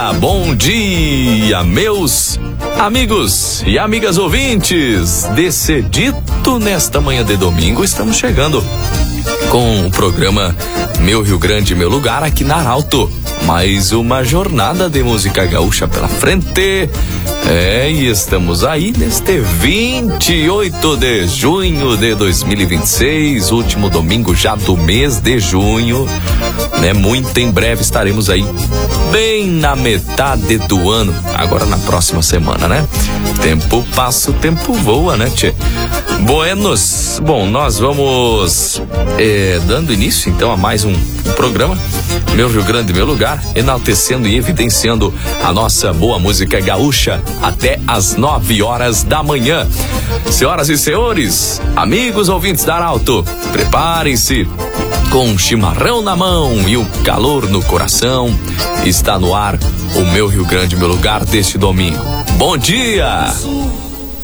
Bom dia, meus amigos e amigas ouvintes. Decedito nesta manhã de domingo, estamos chegando com o programa Meu Rio Grande, Meu Lugar, aqui na Arauto. Mais uma jornada de música gaúcha pela frente. E estamos aí neste 28 de junho de 2026, último domingo já do mês de junho, né? Muito em breve estaremos aí bem na metade do ano, agora na próxima semana, né? Tempo passa, o tempo voa, né, tchê? Buenos. Bom, nós vamos dando início então a mais um programa Meu Rio Grande, Meu Lugar, enaltecendo e evidenciando a nossa boa música gaúcha até às 9 horas da manhã. Senhoras e senhores, amigos ouvintes da Arauto, preparem-se com um chimarrão na mão e o calor no coração. Está no ar o Meu Rio Grande, Meu Lugar deste domingo. Bom dia!